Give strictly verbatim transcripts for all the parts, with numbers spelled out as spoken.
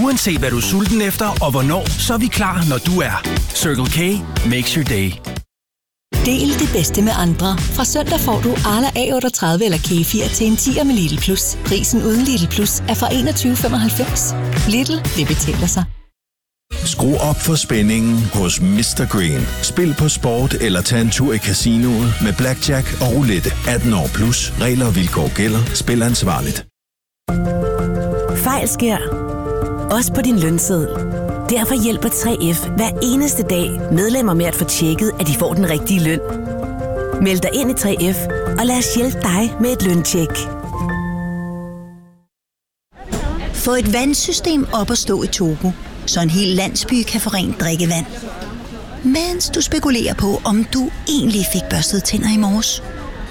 Uanset hvad du er sulten efter og hvornår, så er vi klar, når du er. Circle K makes your day. Del det bedste med andre. Fra søndag får du Arla A otteogtredive eller Kefir til en tier med Lidl Plus. Prisen uden Lidl Plus er fra enogtyve femoghalvfems. Lidl, det betaler sig. Skru op for spændingen hos mister Green. Spil på sport eller tag en tur i casinoet med blackjack og roulette. atten år plus. Regler og vilkår gælder. Spil ansvarligt. Fejl sker. Også på din lønseddel. Derfor hjælper tre F hver eneste dag medlemmer med at få tjekket, at de får den rigtige løn. Meld dig ind i tre F og lad os hjælpe dig med et løntjek. Få et vandsystem op at stå i Togo, så en hel landsby kan få rent drikkevand. Mens du spekulerer på, om du egentlig fik børstet tænder i morges.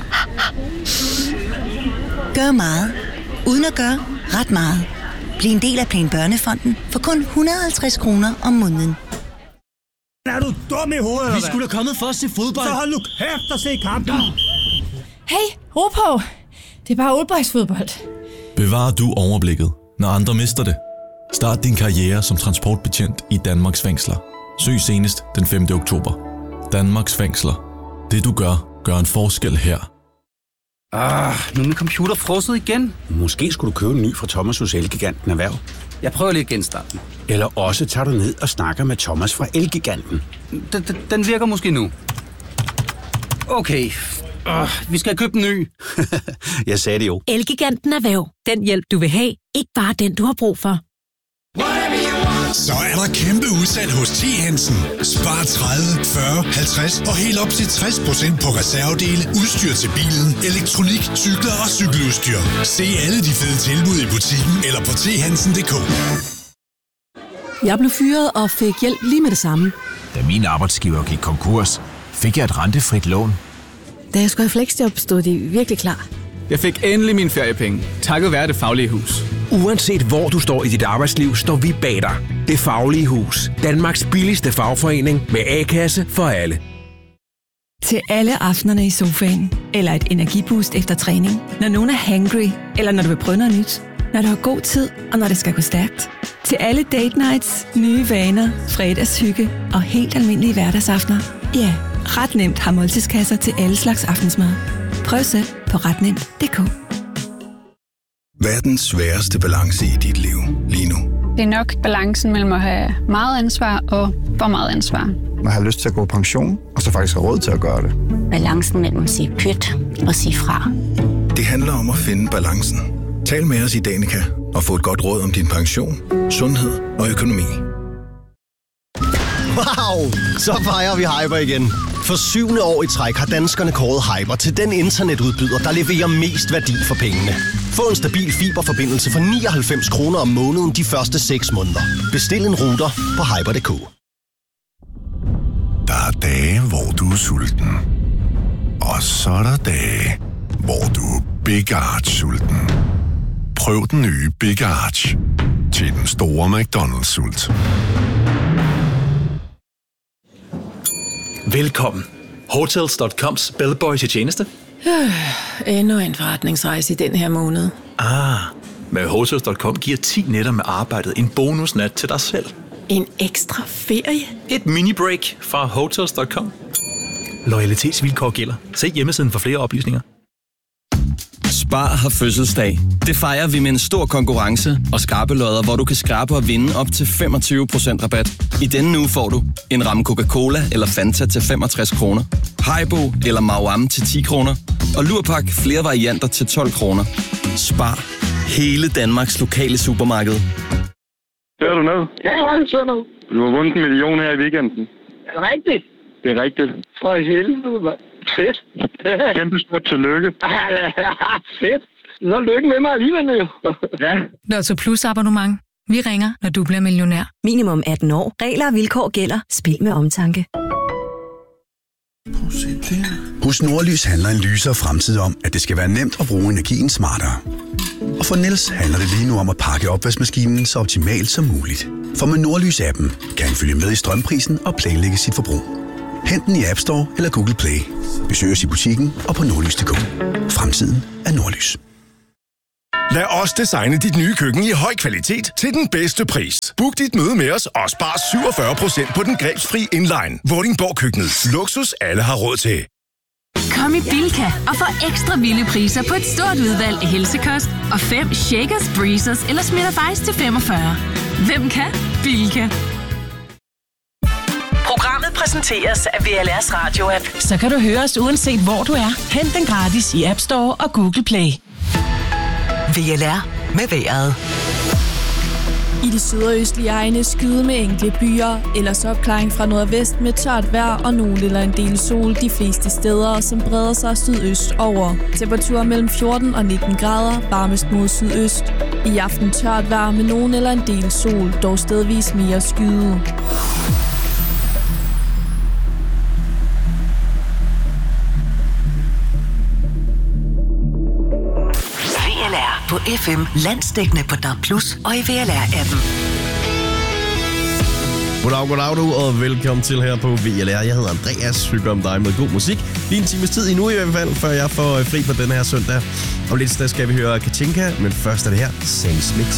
Gør meget, uden at gøre ret meget. Bliv en del af Plan Børnefonden for kun et hundrede og halvtreds kroner om måneden. Er du dum i hovedet, eller Vi skulle da kommet for at se fodbold. Så hold nu kæft og se kampen. Hey, ro på. Det er bare oldboysfodbold. Bevarer du overblikket, når andre mister det? Start din karriere som transportbetjent i Danmarks fængsler. Søg senest den femte oktober. Danmarks fængsler. Det du gør, gør en forskel her. Ah, nu er min computer frosset igen. Måske skulle du købe en ny fra Thomas hos Elgiganten Erhverv. Jeg prøver lige at genstarte den. Eller også tager du ned og snakker med Thomas fra Elgiganten. Den, den, den virker måske nu. Okay, uh, vi skal købe en ny. Jeg sagde det jo. Elgiganten Erhverv. Den hjælp, du vil have. Ikke bare den, du har brug for. Så er der kæmpe udsalg hos T. Hansen. Spar tredive, fyrre, halvtreds og helt op til tres procent på reservedele, udstyr til bilen, elektronik, cykler og cykeludstyr. Se alle de fede tilbud i butikken eller på t hansen punktum d k. Jeg blev fyret og fik hjælp lige med det samme. Da min arbejdsgiver gik konkurs, fik jeg et rentefrit lån. Da jeg skulle have fleksjob, stod de virkelig klar. Jeg fik endelig mine feriepenge, takket være Det Faglige Hus. Uanset hvor du står i dit arbejdsliv, står vi bag dig. Det Faglige Hus. Danmarks billigste fagforening med A-kasse for alle. Til alle aftenerne i sofaen, eller et energiboost efter træning, når nogen er hangry, eller når du vil prøve noget nyt, når du har god tid, og når det skal gå stærkt. Til alle date nights, nye vaner, fredagshygge og helt almindelige hverdagsaftener. Ja, ret nemt har måltidskasser til alle slags aftensmad. Prøv selv på ret nemt punktum d k. Hvad er den sværeste balance i dit liv lige nu? Det er nok balancen mellem at have meget ansvar og for meget ansvar. Man har lyst til at gå på pension, og så faktisk have råd til at gøre det. Balancen mellem at sige pyt og sige fra. Det handler om at finde balancen. Tal med os i Danica og få et godt råd om din pension, sundhed og økonomi. Wow! Så fejrer vi Hyper igen. For syvende år i træk har danskerne kåret Hyper til den internetudbyder, der leverer mest værdi for pengene. Få en stabil fiberforbindelse for nioghalvfems kroner om måneden de første seks måneder. Bestil en router på hyper punktum d k. Der er dage, hvor du er sulten. Og så er der dage, hvor du er Big Arch sulten. Prøv den nye Big Arch til den store McDonald's-sult. Velkommen. Hotels punktum coms bellboy til tjeneste. Øh, endnu en forretningsrejse i den her måned. Ah, med Hotels punktum com giver ti nætter med arbejdet en bonusnat til dig selv. En ekstra ferie? Et mini-break fra Hotels punktum com. Loyalitetsvilkår gælder. Se hjemmesiden for flere oplysninger. Spar har fødselsdag. Det fejrer vi med en stor konkurrence og skarpe lodder, hvor du kan skrabe og vinde op til femogtyve procent rabat. I denne uge får du en ramme Coca-Cola eller Fanta til femogtres kroner, Haribo eller Mauam til ti kroner, og Lurpak flere varianter til tolv kroner. Spar. Hele Danmarks lokale supermarked. Hører du noget? Ja, jeg hører noget. Du har vundet en million her i weekenden. Er det rigtigt? Det er rigtigt. For helvede, mand. Fedt. Kæmpe stort tillykke. Fedt. Så lykke med mig alligevel, jo. Ja. Lotto Plus abonnement. Vi ringer, når du bliver millionær. Minimum atten år. Regler og vilkår gælder. Spil med omtanke. Hos Nordlys handler en lysere fremtid om, at det skal være nemt at bruge energien smartere. Og for Niels handler det lige nu om at pakke opvaskemaskinen så optimalt som muligt. For med Nordlys-appen kan han følge med i strømprisen og planlægge sit forbrug. Hent den i App Store eller Google Play. Besøg os i butikken og på nordlys punktum d k. Fremtiden er Nordlys. Lad os designe dit nye køkken i høj kvalitet til den bedste pris. Book dit møde med os og spar syvogfyrre procent på den grebsfri inline. Vordingborg Køkkenet. Luksus alle har råd til. Kom i Bilka og få ekstra vilde priser på et stort udvalg af helsekost og fem Shakers, Breezers eller Smirnoff Ice til femogfyrre. Hvem kan? Bilka. Programmet præsenteres af V L R's radio-app. Så kan du høre os uanset hvor du er. Hent den gratis i App Store og Google Play. V L R med vejret. I de syd- og østlige egne skyde med enkelte byer, ellers opklaring fra nordvest med tørt vejr og nogle eller en del sol de fleste steder, som breder sig sydøst over. Temperaturer mellem fjorten og nitten grader, varmest mod sydøst. I aften tørt vejr med nogen eller en del sol, dog stedvis mere skyde. På F M, landsdækkende på D A B plus, og i V L R-appen. Goddag, goddag du, og velkommen til her på V L R. Jeg hedder Andreas, hygger om dig med god musik. Lige en times tid endnu i hvert fald, før jeg får fri på den her søndag. Om lidt sted skal vi høre Katinka, men først er det her Sam Smith.